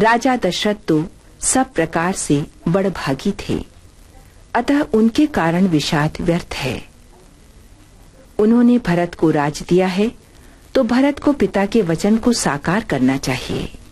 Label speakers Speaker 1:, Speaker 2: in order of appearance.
Speaker 1: राजा दशरथ तो सब प्रकार से बड़भागी थे, अतः उनके कारण विषाद व्यर्थ है। उन्होंने भरत को राज दिया है, तो भरत को पिता के वचन को साकार करना चाहिए।